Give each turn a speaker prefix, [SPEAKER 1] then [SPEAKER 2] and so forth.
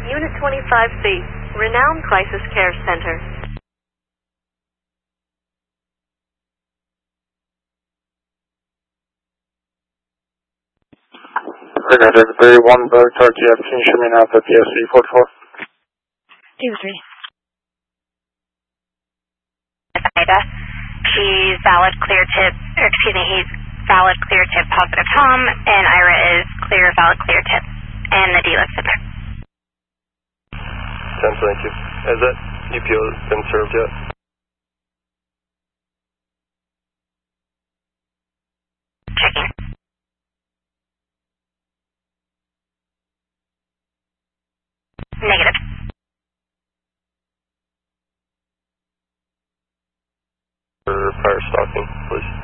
[SPEAKER 1] Unit 25C, Renown Crisis Care Center.
[SPEAKER 2] Regarded 31 Berg Turkey, can you show me now the PSV 44?
[SPEAKER 3] 2-3.
[SPEAKER 4] He's valid clear tip, he's valid clear tip positive Tom, and Ira is clear valid clear tip, and the D-Lift's in there.
[SPEAKER 5] 10, thank you. Has that EPO been served yet?
[SPEAKER 4] Checking. Negative.
[SPEAKER 5] For fire stalking, please.